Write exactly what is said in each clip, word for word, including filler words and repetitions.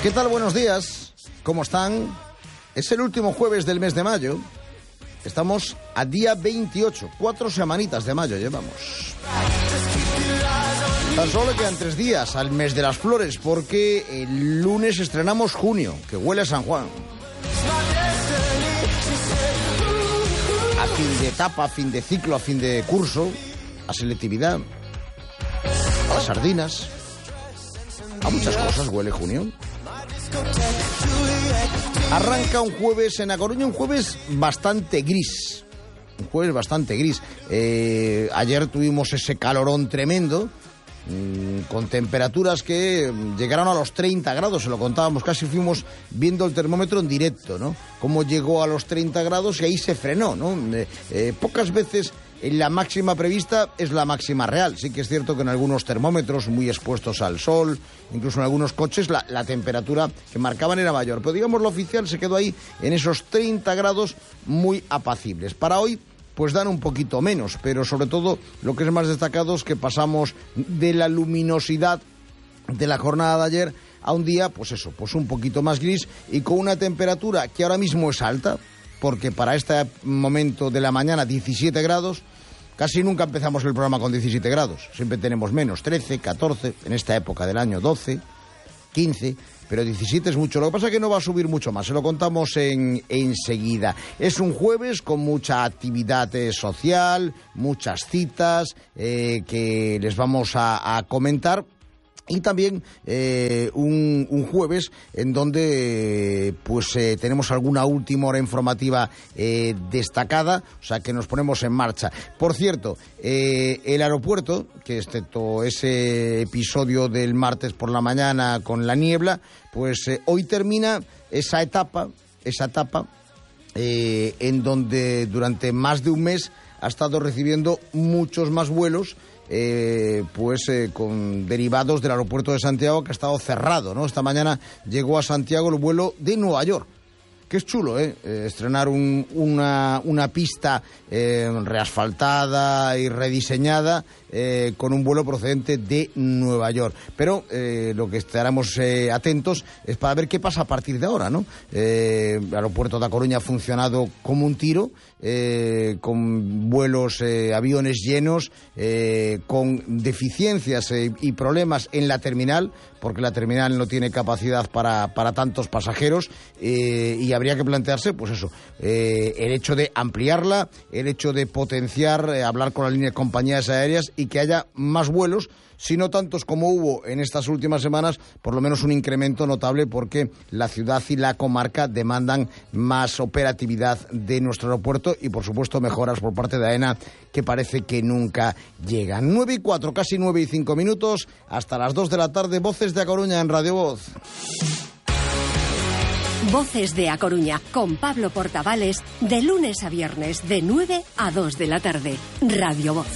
¿Qué tal? Buenos días. ¿Cómo están? Es el último jueves del mes de mayo. Estamos a día veintiocho. Cuatro semanitas de mayo llevamos. Tan solo le quedan tres días al mes de las flores, porque el lunes estrenamos junio, que huele a San Juan. A fin de etapa, a fin de ciclo, a fin de curso, a selectividad, a las sardinas. A muchas cosas huele junio. Arranca un jueves en A Coruña, un jueves bastante gris. Un jueves bastante gris. Eh, ayer tuvimos ese calorón tremendo, mmm, con temperaturas que llegaron a los treinta grados, se lo contábamos, casi fuimos viendo el termómetro en directo, ¿no? Cómo llegó a los treinta grados y ahí se frenó, ¿no? Eh, eh, pocas veces la máxima prevista es la máxima real. Sí que es cierto que en algunos termómetros muy expuestos al sol, incluso en algunos coches, la, la temperatura que marcaban era mayor. Pero digamos, lo oficial se quedó ahí en esos treinta grados muy apacibles. Para hoy, pues dan un poquito menos, pero sobre todo lo que es más destacado es que pasamos de la luminosidad de la jornada de ayer a un día, pues eso, pues un poquito más gris y con una temperatura que ahora mismo es alta, porque para este momento de la mañana diecisiete grados, casi nunca empezamos el programa con diecisiete grados, siempre tenemos menos, trece, catorce, en esta época del año doce, quince, pero diecisiete es mucho. Lo que pasa es que no va a subir mucho más, se lo contamos en, enseguida. Es un jueves con mucha actividad eh, social, muchas citas eh, que les vamos a, a comentar. Y también eh, un, un jueves en donde pues eh, tenemos alguna última hora informativa eh, destacada, o sea que nos ponemos en marcha. Por cierto, eh, el aeropuerto, que excepto ese episodio del martes por la mañana con la niebla, pues eh, hoy termina esa etapa, esa etapa eh, en donde durante más de un mes ha estado recibiendo muchos más vuelos. Eh, pues eh, con derivados del aeropuerto de Santiago, que ha estado cerrado, ¿no? Esta mañana llegó a Santiago el vuelo de Nueva York, que es chulo, ¿eh? eh estrenar un, una, una pista eh, reasfaltada y rediseñada eh, con un vuelo procedente de Nueva York. Pero eh, lo que estaremos eh, atentos es para ver qué pasa a partir de ahora, ¿no? Eh, el aeropuerto de A Coruña ha funcionado como un tiro, eh, con vuelos, eh, aviones llenos, eh, con deficiencias eh, y problemas en la terminal, porque la terminal no tiene capacidad para, para tantos pasajeros, eh, y habría que plantearse, pues eso, eh, el hecho de ampliarla, el hecho de potenciar, eh, hablar con las líneas de compañías aéreas y que haya más vuelos, si no tantos como hubo en estas últimas semanas, por lo menos un incremento notable, porque la ciudad y la comarca demandan más operatividad de nuestro aeropuerto y, por supuesto, mejoras por parte de AENA que parece que nunca llegan. nueve y cuatro, casi nueve y cinco minutos, hasta las dos de la tarde, Voces de A Coruña en Radio Voz. Voces de A Coruña, con Pablo Portavales, de lunes a viernes, de nueve a dos de la tarde. Radio Voz.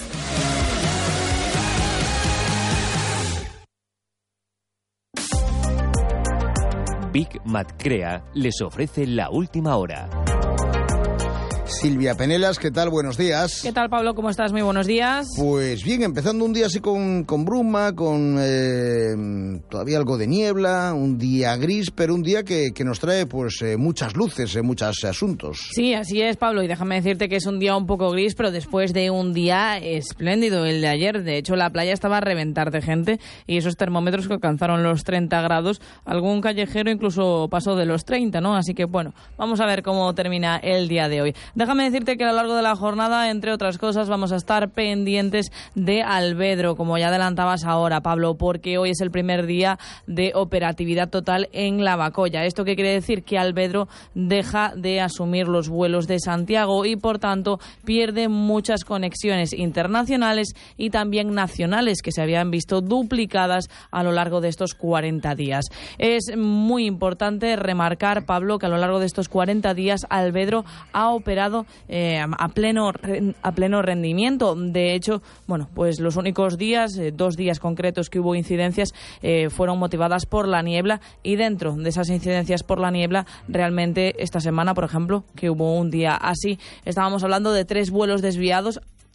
Big Mat Crea les ofrece la última hora. Silvia Penelas, ¿qué tal? Buenos días. ¿Qué tal, Pablo? ¿Cómo estás? Muy buenos días. Pues bien, empezando un día así con, con bruma, con eh, todavía algo de niebla, un día gris, pero un día que, que nos trae pues eh, muchas luces, eh, muchos asuntos. Sí, así es, Pablo, y déjame decirte que es un día un poco gris, pero después de un día espléndido, el de ayer. De hecho, la playa estaba a reventar de gente y esos termómetros que alcanzaron los treinta grados, algún callejero incluso pasó de los treinta, ¿no? Así que, bueno, vamos a ver cómo termina el día de hoy. Déjame decirte que a lo largo de la jornada, entre otras cosas, vamos a estar pendientes de Alvedro, como ya adelantabas ahora, Pablo, porque hoy es el primer día de operatividad total en Lavacolla. ¿Esto qué quiere decir? Que Alvedro deja de asumir los vuelos de Santiago y, por tanto, pierde muchas conexiones internacionales y también nacionales que se habían visto duplicadas a lo largo de estos cuarenta días. Es muy importante remarcar, Pablo, que a lo largo de estos cuarenta días Alvedro ha operado Eh, a pleno a pleno rendimiento. De hecho, bueno, pues los únicos días, eh, dos días concretos que hubo incidencias, eh, fueron motivadas por la niebla, y dentro de esas incidencias por la niebla, realmente esta semana, por ejemplo, que hubo un día así, estábamos hablando de tres vuelos desviados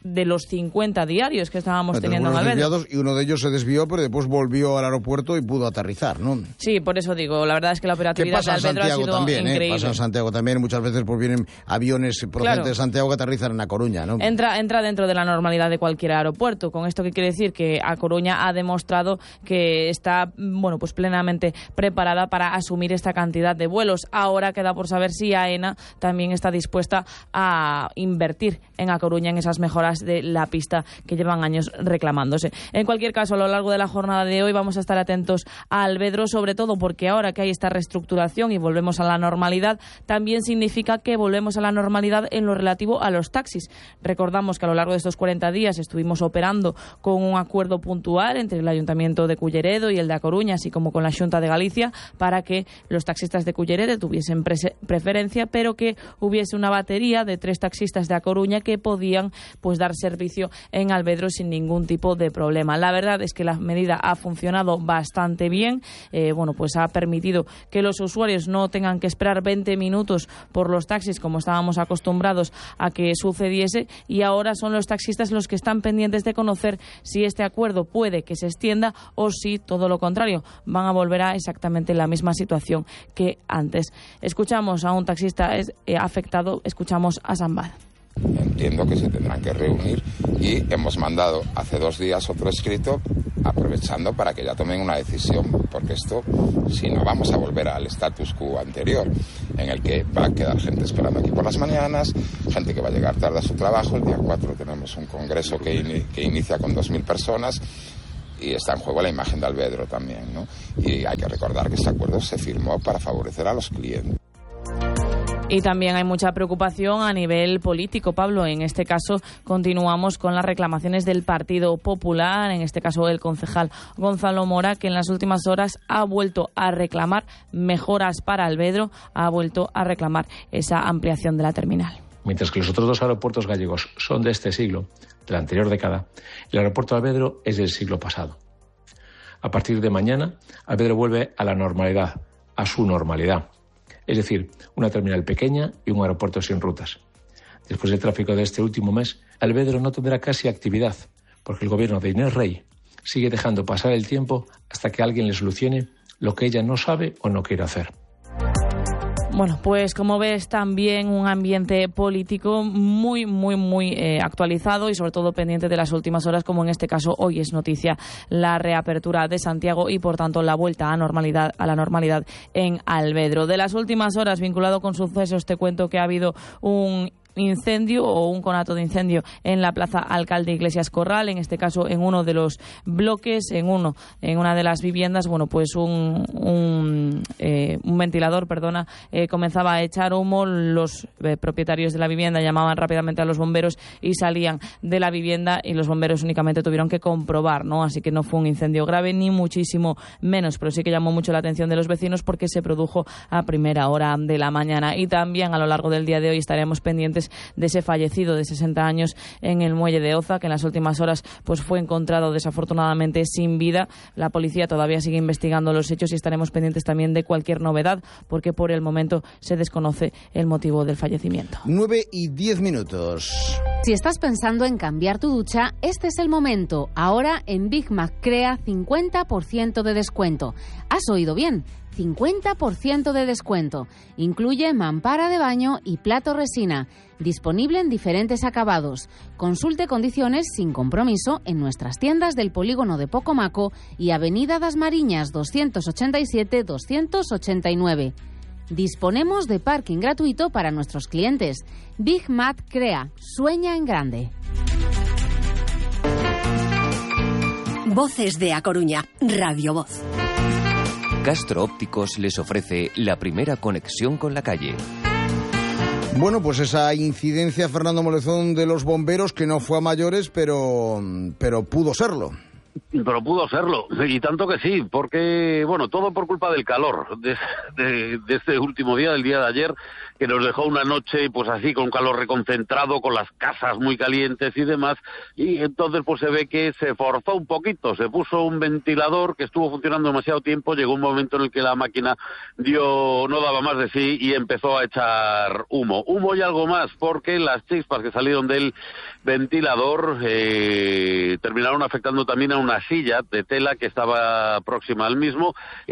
de los cincuenta diarios que estábamos Entonces, teniendo en Albedro. Y uno de ellos se desvió, pero después volvió al aeropuerto y pudo aterrizar, ¿no? Sí, por eso digo, la verdad es que la operatividad de Albedro ha sido también, increíble. ¿eh? Pasa en Santiago también, muchas veces pues vienen aviones procedentes claro. de Santiago que aterrizan en A Coruña, ¿no? Entra, entra dentro de la normalidad de cualquier aeropuerto. ¿Con esto qué quiere decir? Que A Coruña ha demostrado que está, bueno, pues plenamente preparada para asumir esta cantidad de vuelos. Ahora queda por saber si AENA también está dispuesta a invertir en A Coruña en esas mejoras de la pista que llevan años reclamándose. En cualquier caso, a lo largo de la jornada de hoy vamos a estar atentos a Albedro, sobre todo porque ahora que hay esta reestructuración y volvemos a la normalidad, también significa que volvemos a la normalidad en lo relativo a los taxis. Recordamos que a lo largo de estos cuarenta días estuvimos operando con un acuerdo puntual entre el Ayuntamiento de Culleredo y el de A Coruña, así como con la Xunta de Galicia, para que los taxistas de Culleredo tuviesen pre- preferencia, pero que hubiese una batería de tres taxistas de A Coruña que podían pues dar servicio en Albedro sin ningún tipo de problema. La verdad es que la medida ha funcionado bastante bien, eh, bueno, pues ha permitido que los usuarios no tengan que esperar veinte minutos por los taxis como estábamos acostumbrados a que sucediese, y ahora son los taxistas los que están pendientes de conocer si este acuerdo puede que se extienda o si todo lo contrario, van a volver a exactamente la misma situación que antes. Escuchamos a un taxista eh, afectado, escuchamos a Sambad. Entiendo que se tendrán que reunir y hemos mandado hace dos días otro escrito aprovechando para que ya tomen una decisión, porque esto, si no, vamos a volver al status quo anterior, en el que va a quedar gente esperando aquí por las mañanas, gente que va a llegar tarde a su trabajo. El día cuatro tenemos un congreso que, in- que inicia con dos mil personas y está en juego la imagen de Albedro también, ¿no? Y hay que recordar que este acuerdo se firmó para favorecer a los clientes. Y también hay mucha preocupación a nivel político, Pablo. En este caso continuamos con las reclamaciones del Partido Popular, en este caso el concejal Gonzalo Mora, que en las últimas horas ha vuelto a reclamar mejoras para Albedro, ha vuelto a reclamar esa ampliación de la terminal. Mientras que los otros dos aeropuertos gallegos son de este siglo, de la anterior década, el aeropuerto de Albedro es del siglo pasado. A partir de mañana, Albedro vuelve a la normalidad, a su normalidad. Es decir, una terminal pequeña y un aeropuerto sin rutas. Después del tráfico de este último mes, Albedro no tendrá casi actividad, porque el gobierno de Inés Rey sigue dejando pasar el tiempo hasta que alguien le solucione lo que ella no sabe o no quiere hacer. Bueno, pues como ves, también un ambiente político muy, muy, muy eh, actualizado y sobre todo pendiente de las últimas horas, como en este caso hoy es noticia la reapertura de Santiago y por tanto la vuelta a normalidad a la normalidad en Albedro. De las últimas horas, vinculado con sucesos, te cuento que ha habido un incendio o un conato de incendio en la Plaza Alcalde Iglesias Corral, en este caso en uno de los bloques, en uno en una de las viviendas. Bueno, pues un un, eh, un ventilador, perdona, eh, comenzaba a echar humo. Los eh, propietarios de la vivienda llamaban rápidamente a los bomberos y salían de la vivienda, y los bomberos únicamente tuvieron que comprobar, ¿no? Así que no fue un incendio grave ni muchísimo menos, pero sí que llamó mucho la atención de los vecinos porque se produjo a primera hora de la mañana. Y también a lo largo del día de hoy estaremos pendientes de ese fallecido de sesenta años en el muelle de Oza, que en las últimas horas pues fue encontrado desafortunadamente sin vida. La policía todavía sigue investigando los hechos y estaremos pendientes también de cualquier novedad, porque por el momento se desconoce el motivo del fallecimiento. nueve y diez minutos. Si estás pensando en cambiar tu ducha, este es el momento. Ahora en Big Mac Crea cincuenta por ciento de descuento. ¿Has oído bien? cincuenta por ciento de descuento. Incluye mampara de baño y plato resina. Disponible en diferentes acabados. Consulte condiciones sin compromiso en nuestras tiendas del polígono de Pocomaco y Avenida das Mariñas doscientos ochenta y siete doscientos ochenta y nueve. Disponemos de parking gratuito para nuestros clientes. Big Mac Crea. Sueña en grande. Voces de A Coruña, Radio Voz. Castro Ópticos les ofrece la primera conexión con la calle. Bueno, pues esa incidencia, Fernando Molezón, de los bomberos, que no fue a mayores, pero, pero pudo serlo. Pero pudo serlo, y tanto que sí, porque, bueno, todo por culpa del calor de, de, de este último día, del día de ayer, que nos dejó una noche pues así con calor reconcentrado, con las casas muy calientes y demás, y entonces pues se ve que se forzó un poquito, se puso un ventilador que estuvo funcionando demasiado tiempo, llegó un momento en el que la máquina dio no daba más de sí y empezó a echar humo, humo y algo más, porque las chispas que salieron del ventilador eh, terminaron afectando también a una silla de tela que estaba próxima al mismo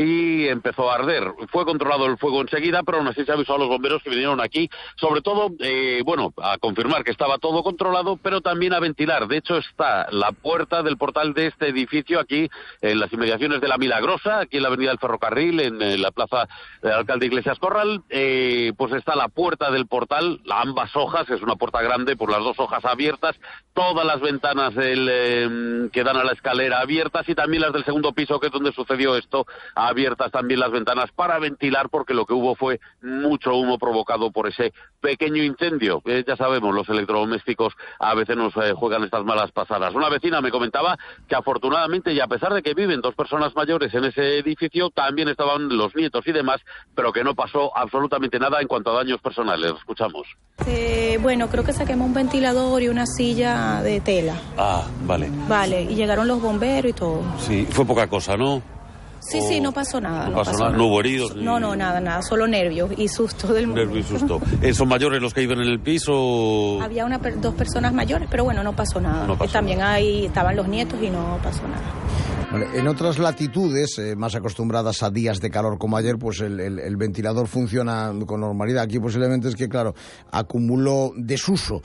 y empezó a arder. Fue controlado el fuego enseguida, pero aún así se avisó a los bomberos que vinieron aquí, sobre todo, eh, bueno, a confirmar que estaba todo controlado, pero también a ventilar. De hecho, está la puerta del portal de este edificio aquí, en las inmediaciones de La Milagrosa, aquí en la avenida del Ferrocarril, en, en la plaza del Alcalde Iglesias Corral, eh, pues está la puerta del portal, ambas hojas, es una puerta grande, por las dos hojas abiertas, todas las ventanas del, eh, que dan a la escalera abiertas y también las del segundo piso, que es donde sucedió esto, abiertas también las ventanas para ventilar, porque lo que hubo fue mucho humo provocado por ese pequeño incendio. Eh, ya sabemos, los electrodomésticos a veces nos eh, juegan estas malas pasadas. Una vecina me comentaba que afortunadamente, y a pesar de que viven dos personas mayores en ese edificio, también estaban los nietos y demás, pero que no pasó absolutamente nada en cuanto a daños personales. Escuchamos. Eh, bueno, creo que se quemó un ventilador y una silla de tela. Ah, vale. Vale, y llegaron los bomberos y todo. Sí, fue poca cosa, ¿no? Sí, sí, no pasó nada. No, no pasó, pasó nada, nada. no hubo heridos. No, no, nada, nada, solo nervios y susto del mundo. Nervios y susto. Eh, ¿Son mayores los que viven en el piso? Había una, dos personas mayores, pero bueno, no pasó nada. No pasó y también nada. ahí estaban los nietos y no pasó nada. Vale, en otras latitudes, eh, más acostumbradas a días de calor como ayer, pues el, el, el ventilador funciona con normalidad. Aquí posiblemente es que, claro, acumuló desuso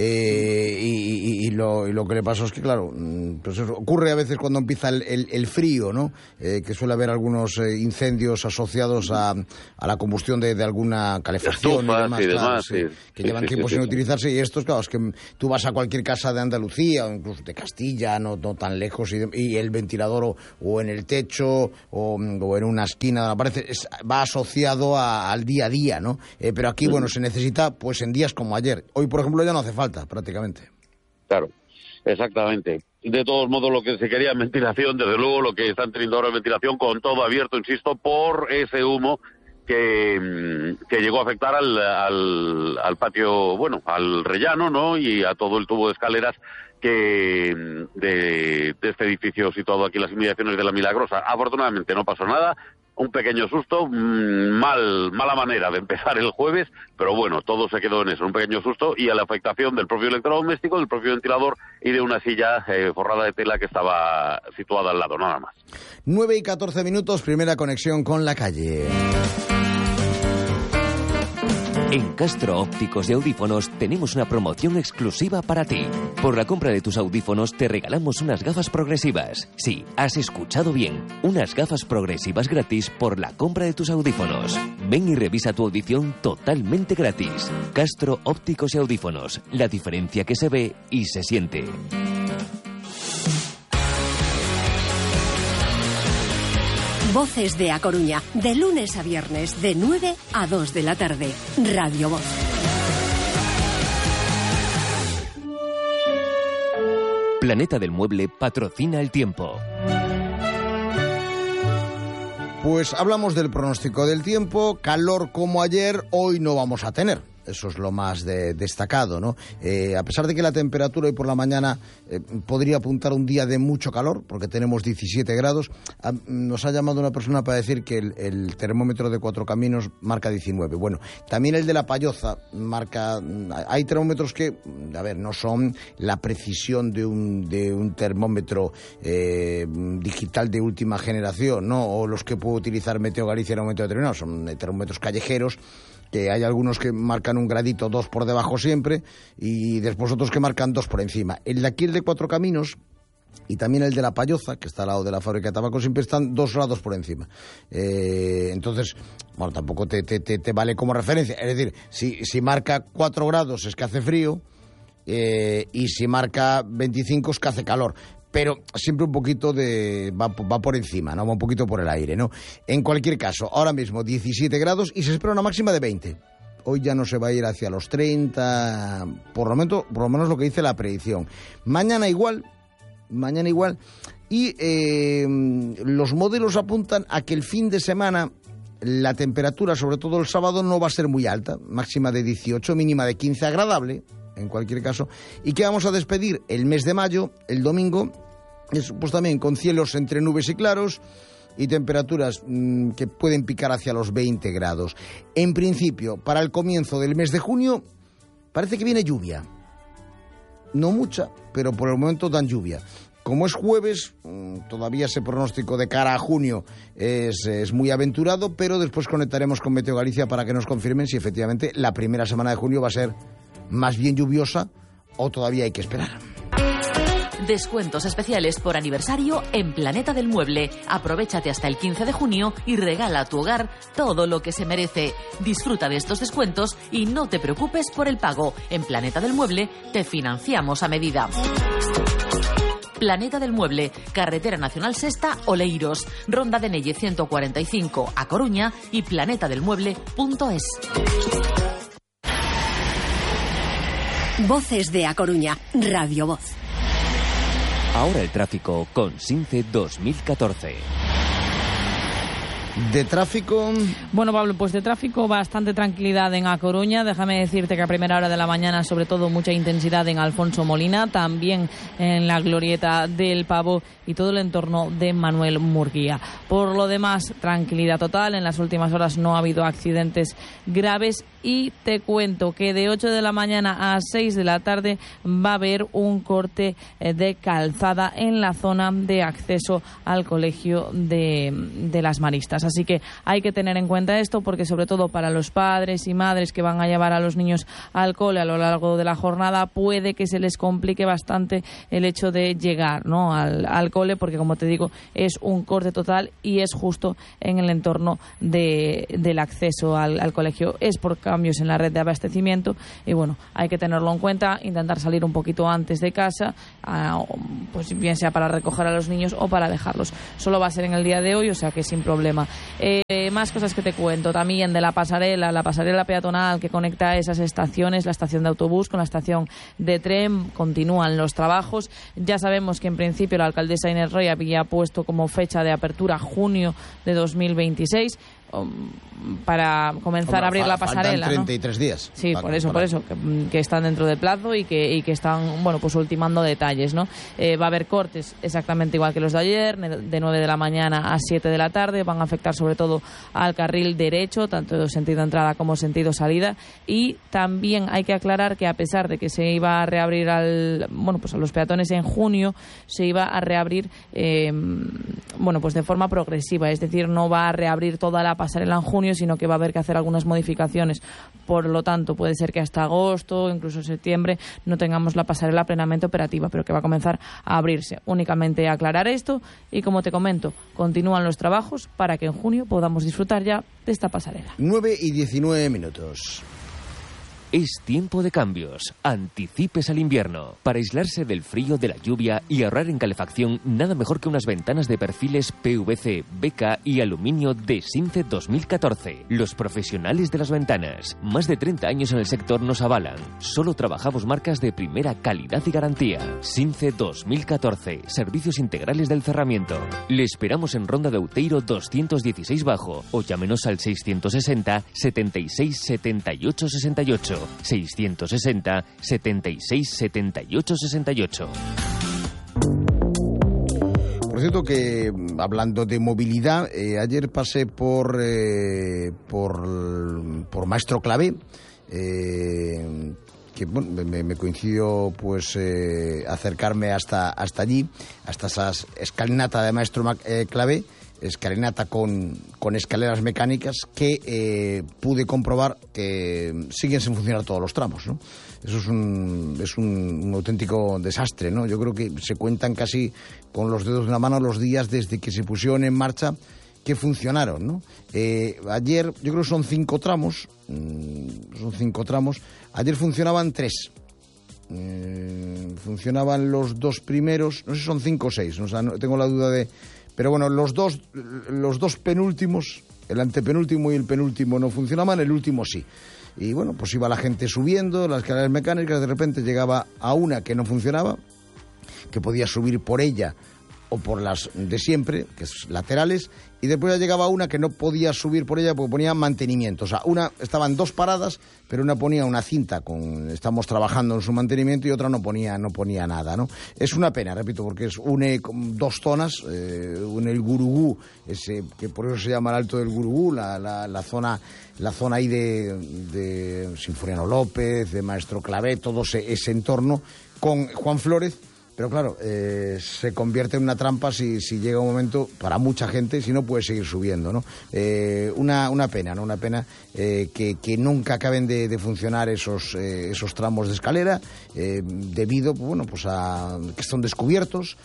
eh, y, y, y, lo, y lo que le pasó es que, claro, pues eso ocurre a veces cuando empieza el, el, el frío, ¿no? Eh, que suele haber algunos eh, incendios asociados a, a la combustión de, de alguna calefacción Estufas y demás, y claro, demás, sí, sí. que Sí, llevan sí, tiempo sí, sin sí. utilizarse. Y estos, claro, es que tú vas a cualquier casa de Andalucía o incluso de Castilla, no, no tan lejos, y, de, y el ventilador o, o en el techo o, o en una esquina, aparece, es, va asociado a, al día a día, ¿no? Eh, pero aquí, bueno, se necesita pues en días como ayer. Hoy, por ejemplo, ya no hace falta, prácticamente. Claro, exactamente. De todos modos, lo que se quería es ventilación, desde luego lo que están teniendo ahora es ventilación con todo abierto, insisto, por ese humo que, que llegó a afectar al, al, al patio, bueno, al rellano, ¿no? Y a todo el tubo de escaleras que de, de este edificio situado aquí en las inmediaciones de La Milagrosa. Afortunadamente no pasó nada, un pequeño susto, mmm, mal, mala manera de empezar el jueves, pero bueno, todo se quedó en eso, un pequeño susto y a la afectación del propio electrodoméstico, del propio ventilador y de una silla eh, forrada de tela que estaba situada al lado, nada más. nueve y catorce minutos, primera conexión con la calle. En Castro Ópticos y Audífonos tenemos una promoción exclusiva para ti. Por la compra de tus audífonos te regalamos unas gafas progresivas. Sí, has escuchado bien. Unas gafas progresivas gratis por la compra de tus audífonos. Ven y revisa tu audición totalmente gratis. Castro Ópticos y Audífonos. La diferencia que se ve y se siente. Voces de A Coruña, de lunes a viernes, de nueve a dos de la tarde. Radio Voz. Planeta del Mueble patrocina el tiempo. Pues hablamos del pronóstico del tiempo, calor como ayer, hoy no vamos a tener. Eso es lo más de, destacado, ¿no? Eh, a pesar de que la temperatura hoy por la mañana eh, podría apuntar un día de mucho calor, porque tenemos diecisiete grados, a, nos ha llamado una persona para decir que el, el termómetro de Cuatro Caminos marca diecinueve. Bueno, también el de La Palloza marca... Hay termómetros que, a ver, no son la precisión de un, de un termómetro eh, digital de última generación, ¿no? O los que puede utilizar Meteo Galicia en un momento determinado. Son termómetros callejeros, que hay algunos que marcan un gradito, dos por debajo siempre, y después otros que marcan dos por encima. El de aquí, el de Cuatro Caminos, y también el de La Palloza, que está al lado de la fábrica de tabaco, siempre están dos grados por encima. Eh, entonces, bueno, tampoco te, te, te, te vale como referencia. Es decir, si, si marca cuatro grados es que hace frío, eh, y si marca veinticinco es que hace calor. Pero siempre un poquito de... Va, va por encima, ¿no? Va un poquito por el aire, ¿no? En cualquier caso, ahora mismo diecisiete grados y se espera una máxima de veinte. Hoy ya no se va a ir hacia los treinta, por lo menos, por lo menos lo que dice la predicción. Mañana igual, mañana igual. Y eh, los modelos apuntan a que el fin de semana La temperatura, sobre todo el sábado, no va a ser muy alta, máxima de dieciocho, mínima de quince, agradable, en cualquier caso. Y que vamos a despedir el mes de mayo, el domingo, pues también con cielos entre nubes y claros, y temperaturas mmm, que pueden picar hacia los veinte grados. En principio, para el comienzo del mes de junio, parece que viene lluvia. No mucha, pero por el momento dan lluvia. Como es jueves, todavía ese pronóstico de cara a junio es, es muy aventurado, pero después conectaremos con Meteo Galicia para que nos confirmen si efectivamente la primera semana de junio va a ser más bien lluviosa o todavía hay que esperar. Descuentos especiales por aniversario en Planeta del Mueble. Aprovéchate hasta el quince de junio y regala a tu hogar todo lo que se merece. Disfruta de estos descuentos y no te preocupes por el pago. En Planeta del Mueble te financiamos a medida. Planeta del Mueble, Carretera Nacional Sexta, Oleiros, Ronda de Nelle ciento cuarenta y cinco, A Coruña, y planeta del mueble punto es. Voces de A Coruña, Radio Voz. Ahora el tráfico con SINCE dos mil catorce. De tráfico... Bueno, Pablo, pues de tráfico bastante tranquilidad en A Coruña. Déjame decirte que a primera hora de la mañana, sobre todo, mucha intensidad en Alfonso Molina, también en la glorieta del Pavo y todo el entorno de Manuel Murguía. Por lo demás, tranquilidad total. En las últimas horas no ha habido accidentes graves y te cuento que de ocho de la mañana a seis de la tarde va a haber un corte de calzada en la zona de acceso al Colegio de, de las Maristas. Así que hay que tener en cuenta esto porque sobre todo para los padres y madres que van a llevar a los niños al cole a lo largo de la jornada puede que se les complique bastante el hecho de llegar, ¿no?, al, al cole porque, como te digo, es un corte total y es justo en el entorno de, del acceso al, al colegio. Es por cambios en la red de abastecimiento y bueno, hay que tenerlo en cuenta, intentar salir un poquito antes de casa, uh, pues bien sea para recoger a los niños o para dejarlos. Solo va a ser en el día de hoy, o sea que sin problema. Eh, más cosas que te cuento también de la pasarela, la pasarela peatonal que conecta esas estaciones, la estación de autobús con la estación de tren. Continúan los trabajos. Ya sabemos que en principio la alcaldesa Inés Roy había puesto como fecha de apertura junio de dos mil veintiséis para comenzar Hombre, a abrir fa- la pasarela, treinta y tres ¿no? días. Sí, Para- por eso, para- por eso, que, que están dentro de plazo y que, y que están, bueno, pues ultimando detalles, ¿no? Eh, va a haber cortes exactamente igual que los de ayer, de nueve de la mañana a siete de la tarde, van a afectar sobre todo al carril derecho, tanto sentido entrada como sentido salida, y también hay que aclarar que a pesar de que se iba a reabrir al, bueno, pues a los peatones en junio, se iba a reabrir, eh, bueno, pues de forma progresiva, es decir, no va a reabrir toda la pasarela en junio, sino que va a haber que hacer algunas modificaciones. Por lo tanto, puede ser que hasta agosto, incluso septiembre, no tengamos la pasarela plenamente operativa, pero que va a comenzar a abrirse. Únicamente aclarar esto y, como te comento, continúan los trabajos para que en junio podamos disfrutar ya de esta pasarela. nueve y diecinueve minutos. Es tiempo de cambios. Anticipes al invierno. Para aislarse del frío, de la lluvia y ahorrar en calefacción, nada mejor que unas ventanas de perfiles P V C, B K y aluminio de SINCE dos mil catorce. Los profesionales de las ventanas. Más de treinta años en el sector nos avalan. Solo trabajamos marcas de primera calidad y garantía. SINCE dos mil catorce. Servicios integrales del cerramiento. Le esperamos en Ronda de Outeiro doscientos dieciséis Bajo o llámenos al seiscientos sesenta, setenta y seis, setenta y ocho, sesenta y ocho. seiscientos sesenta, setenta y seis, setenta y ocho, sesenta y ocho. Por cierto que, hablando de movilidad, eh, ayer pasé por, eh, por, por Maestro Clavé, eh, que bueno, me, me coincidió pues eh, acercarme hasta, hasta allí, hasta esa escalinata de Maestro Ma- eh, Clavé, escalinata con, con escaleras mecánicas que eh, pude comprobar que siguen sin funcionar todos los tramos, ¿no? Eso es un, es un, un auténtico desastre, ¿no? Yo creo que se cuentan casi con los dedos de una mano los días desde que se pusieron en marcha que funcionaron, ¿no? Eh, ayer, yo creo que son cinco tramos, mmm, son cinco tramos, ayer funcionaban tres. Eh, funcionaban los dos primeros, no sé si son cinco o seis, ¿no? O sea, no, tengo la duda de... Pero bueno, los dos, los dos penúltimos, el antepenúltimo y el penúltimo no funcionaban, el último sí. Y bueno, pues iba la gente subiendo las escaleras mecánicas, de repente llegaba a una que no funcionaba, que podía subir por ella o por las de siempre, que es laterales, y después ya llegaba una que no podía subir por ella porque ponía mantenimiento. O sea, una estaban dos paradas, pero una ponía una cinta con estamos trabajando en su mantenimiento y otra no ponía no ponía nada, ¿no? Es una pena, repito, porque es une dos zonas, eh, une el Gurugú, ese, que por eso se llama el Alto del Gurugú, la, la, la zona la zona ahí de, de Sinforiano López, de Maestro Clavé, todo ese, ese entorno, con Juan Flórez. Pero claro, eh, se convierte en una trampa si, si llega un momento para mucha gente, si no puede seguir subiendo, ¿no? Eh, una, una pena, ¿no? Una pena eh, que, que nunca acaben de, de funcionar esos, eh, esos tramos de escalera, eh, debido, bueno, pues a que están descubiertos,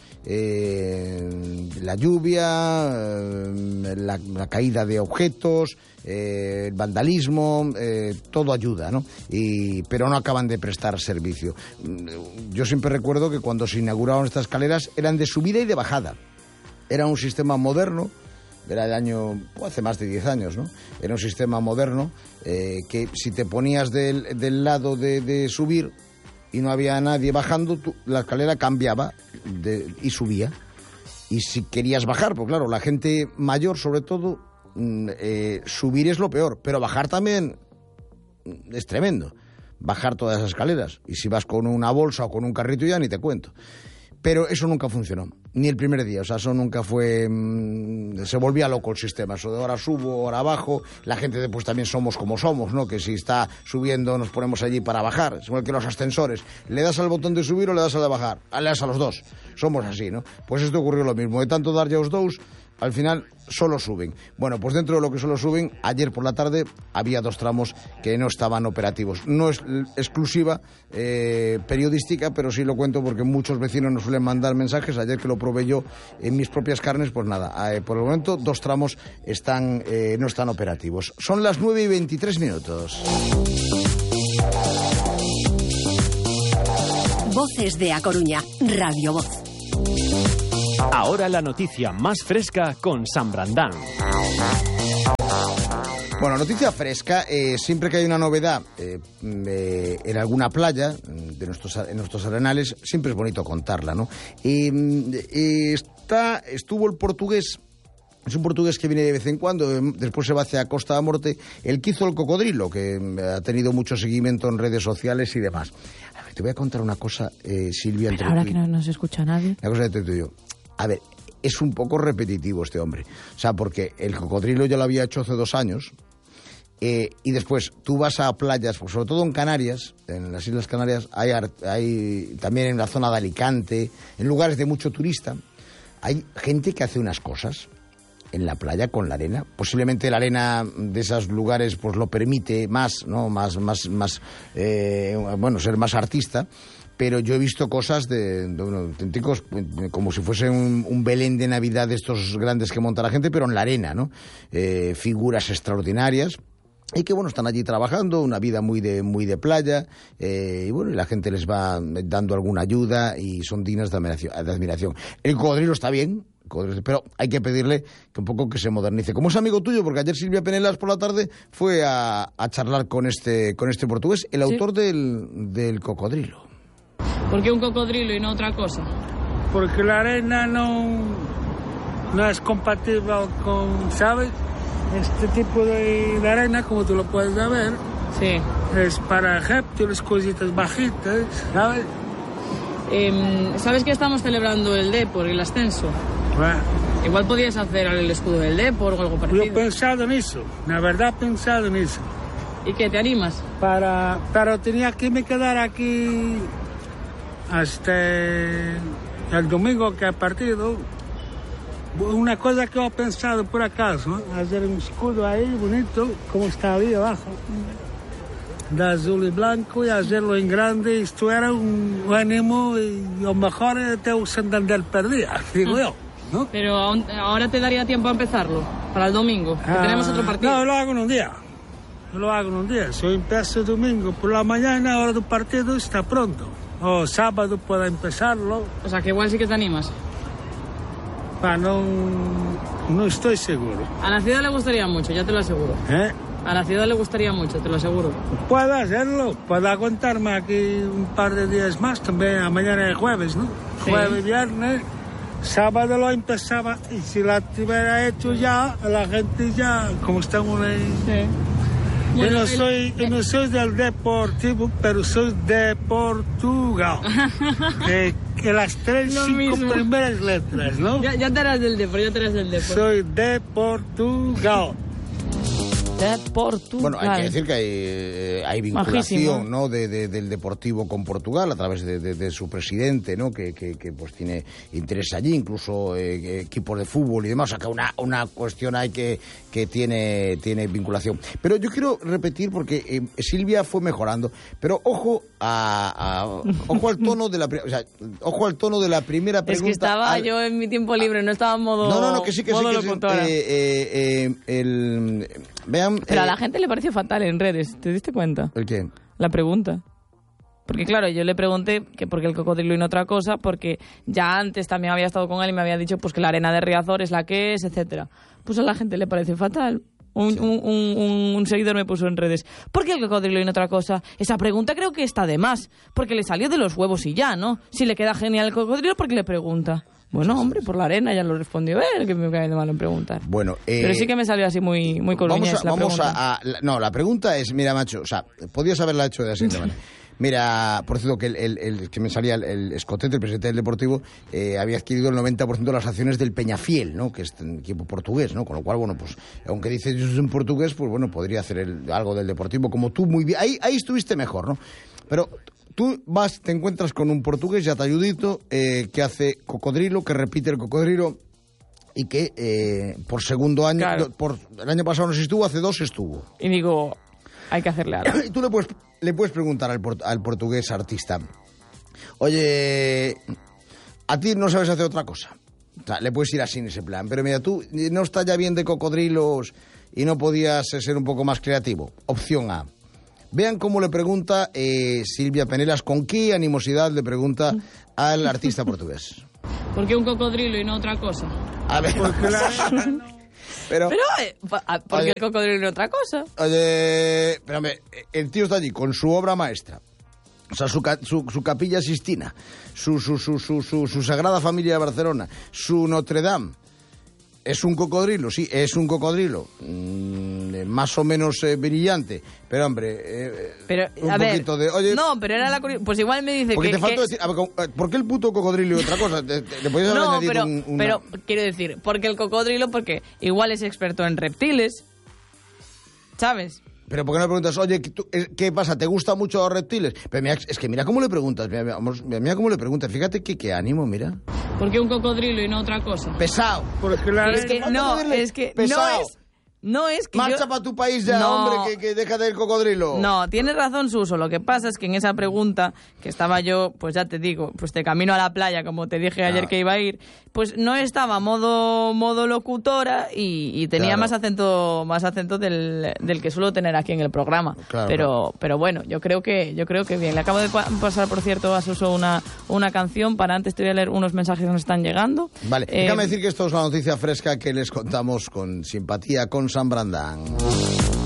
eh, la lluvia, eh, la, la caída de objetos, eh, el vandalismo, eh, todo ayuda, ¿no? Y, pero no acaban de prestar servicio. Yo siempre recuerdo que cuando se inauguraron estas escaleras eran de subida y de bajada. Era un sistema moderno, era el año, pues hace más de diez años, ¿no? Era un sistema moderno eh, que si te ponías del, del lado de, de subir y no había nadie bajando, tú, la escalera cambiaba de, y subía. Y si querías bajar, pues claro, la gente mayor sobre todo, eh, subir es lo peor, pero bajar también es tremendo. Bajar todas esas escaleras. Y si vas con una bolsa o con un carrito ya ni te cuento. Pero eso nunca funcionó, ni el primer día. O sea, eso nunca fue... Mmm, se volvía loco el sistema. Eso de ahora subo, ahora bajo. La gente después también somos como somos, ¿no? Que si está subiendo nos ponemos allí para bajar. Es igual que los ascensores. ¿Le das al botón de subir o le das al de bajar? Le das a los dos. Somos así, ¿no? Pues esto ocurrió lo mismo. De tanto dar ya los dos, al final solo suben. Bueno, pues dentro de lo que solo suben, ayer por la tarde había dos tramos que no estaban operativos. No es exclusiva eh, periodística, pero sí lo cuento porque muchos vecinos nos suelen mandar mensajes. Ayer que lo probé yo en mis propias carnes, pues nada, eh, por el momento dos tramos están eh, no están operativos. Son las nueve y veintitrés minutos. Voces de A Coruña, Radio Voz. Ahora la noticia más fresca con San Brandán. Bueno, noticia fresca, eh, siempre que hay una novedad eh, eh, en alguna playa de nuestros, en nuestros arenales, siempre es bonito contarla, ¿no? Eh, eh, está, estuvo el portugués, es un portugués que viene de vez en cuando, después se va hacia Costa da Morte, el que hizo el cocodrilo, que ha tenido mucho seguimiento en redes sociales y demás. A ver, te voy a contar una cosa, eh, Silvia. Pero ahora que no nos escucha nadie. Una cosa entre tú y yo. A ver, es un poco repetitivo este hombre. O sea, porque el cocodrilo ya lo había hecho hace dos años. Eh, y después tú vas a playas, pues sobre todo en Canarias, en las Islas Canarias, hay, hay también en la zona de Alicante, en lugares de mucho turista, hay gente que hace unas cosas en la playa con la arena. Posiblemente la arena de esos lugares pues lo permite más, ¿no? Más, más, más, eh, bueno, ser más artista. Pero yo he visto cosas de, de bueno, auténticos, como si fuese un, un Belén de Navidad de estos grandes que monta la gente, pero en la arena, ¿no? Eh, figuras extraordinarias. Y que, bueno, están allí trabajando, una vida muy de muy de playa, eh, y bueno, y la gente les va dando alguna ayuda y son dignas de admiración. De admiración. El cocodrilo está bien, pero hay que pedirle que un poco que se modernice. Como es amigo tuyo, porque ayer Silvia Penelas por la tarde fue a, a charlar con este, con este portugués, el ¿Sí? autor del, del cocodrilo. ¿Por qué un cocodrilo y no otra cosa? Porque la arena no, no es compatible con, ¿sabes? Este tipo de, de arena, como tú lo puedes ver, sí, es para réptiles, cositas bajitas, ¿sabes? Eh, ¿Sabes que estamos celebrando el Depor, el ascenso? Bueno, Igual podías hacer el escudo del Depor o algo parecido. yo he pensado en eso, la verdad he pensado en eso. ¿Y qué, te animas? Para, pero tenía que me quedar aquí hasta el domingo que ha partido. Una cosa que he pensado por acaso, ¿eh? Hacer un escudo ahí bonito, como está ahí abajo, de azul y blanco, y hacerlo en grande. Esto era un, un ánimo y a lo mejor te un Santander perdía, digo yo, ¿no? Pero ahora te daría tiempo a empezarlo, para el domingo, que Ah, tenemos otro partido. No, lo hago en un día. Yo lo hago en un día. Si yo empiezo el domingo por la mañana, ahora del partido está pronto. O sábado puedo empezarlo. O sea, que igual sí que te animas. Ah, no, no estoy seguro. A la ciudad le gustaría mucho, ya te lo aseguro. ¿Eh? A la ciudad le gustaría mucho, te lo aseguro. Puedo hacerlo, puedo aguantarme aquí un par de días más, también a mañana es jueves, ¿no? Sí. Jueves, viernes, sábado lo empezaba y si la tuviera hecho ya, la gente ya, como estamos ahí. Sí. Bueno, yo, no soy, el... yo no soy del Deportivo, pero soy de Portugal. que, que las tres, Lo cinco mismo. primeras letras, ¿no? Ya, ya te eras del Depor, ya te eras del Depor. Soy de Portugal. De Portugal. Bueno, hay que decir que hay, eh, hay vinculación, Majísimo. ¿no? De, de, del Deportivo con Portugal a través de, de, de su presidente, ¿no? Que, que, que pues tiene interés allí, incluso eh, equipos de fútbol y demás. O sea, que una, una cuestión hay que, que tiene, tiene vinculación. Pero yo quiero repetir, porque eh, Silvia fue mejorando, pero ojo a, a ojo al tono de la, o sea, ojo al tono de la primera pregunta. Es que estaba al... yo en mi tiempo libre, no estaba en modo No, no, no, que sí, que sí, que sí. Eh, eh, eh, el, vean. Pero eh, a la gente le pareció fatal en redes, ¿te diste cuenta? ¿El qué? La pregunta. Porque claro, yo le pregunté que por qué el cocodrilo y no otra cosa, porque ya antes también había estado con él y me había dicho pues que la arena de Riazor es la que es, etcétera. Pues a la gente le pareció fatal. Un, sí. un, un, un seguidor me puso en redes, ¿por qué el cocodrilo y no otra cosa? Esa pregunta creo que está de más, porque le salió de los huevos y ya, ¿no? Si le queda genial el cocodrilo, ¿por qué le pregunta? Bueno, sí, hombre, sí, por la arena ya lo respondió él, que me cae de malo en preguntar. Bueno, eh, pero sí que me salió así muy, muy coruñés vamos a, la vamos pregunta. A, a, no, la pregunta es, mira, macho, o sea, podías haberla hecho de la siguiente manera. Mira, por cierto, que el, el, el que me salía el, el Escotete, el presidente del Deportivo, eh, había adquirido el noventa por ciento de las acciones del Peñafiel, ¿no? Que es un equipo portugués, ¿no? Con lo cual, bueno, pues, aunque dice yo soy en portugués, pues bueno, podría hacer el, algo del Deportivo, como tú muy bien. Ahí, ahí estuviste mejor, ¿no? Pero tú vas, te encuentras con un portugués, ya talludito, eh, que hace cocodrilo, que repite el cocodrilo y que eh, por segundo año, claro. por, el año pasado no sé si estuvo, hace dos estuvo. Y digo, hay que hacerle algo. Y tú le puedes, le puedes preguntar al, port, al portugués artista, oye, a ti no sabes hacer otra cosa. O sea, le puedes ir así en ese plan, pero mira, tú no estás ya bien de cocodrilos y no podías ser un poco más creativo. Opción A. Vean cómo le pregunta eh, Silvia Penelas, con qué animosidad le pregunta al artista portugués. ¿Por qué un cocodrilo y no otra cosa? A ver, pero, pero eh, ¿por qué el cocodrilo y no otra cosa? Oye, espérame, el tío está allí con su obra maestra, o sea, su, su, su Capilla Sistina, su, su, su, su, su, su Sagrada Familia de Barcelona, su Notre Dame. Es un cocodrilo, sí, es un cocodrilo. Mm, más o menos eh, brillante. Pero, hombre, eh, pero, un a poquito ver, de... Oye, no, pero era la curiosidad. Pues igual me dice porque que... te faltó que... decir... A ver, ¿por qué el puto cocodrilo y otra cosa? ¿Te, te, te podías haber no, añadido pero, un, una... pero quiero decir, porque el cocodrilo, porque igual es experto en reptiles, ¿sabes? Pero ¿por qué no le preguntas, oye, ¿qué pasa? ¿Te gustan mucho los reptiles? Pero mira, es que mira cómo le preguntas, mira, mira, mira cómo le preguntas, fíjate que qué ánimo, mira. ¿Por qué un cocodrilo y no otra cosa? Pesado. Porque la es que no, es que pesado. no es... No es que Marcha yo... para tu país ya, no, hombre, que, que deja del cocodrilo. No, tienes razón, Suso. Lo que pasa es que en esa pregunta, que estaba yo, pues ya te digo, pues de camino a la playa, como te dije ayer claro. que iba a ir, pues no estaba modo modo locutora y, y tenía claro. más acento más acento del, del que suelo tener aquí en el programa. Claro, pero claro. pero bueno, yo creo que yo creo que bien. Le acabo de pasar, por cierto, a Suso una, una canción. Para antes te voy a leer unos mensajes que nos están llegando. Vale, eh, déjame decir que esto es una noticia fresca que les contamos con simpatía con San Brandán.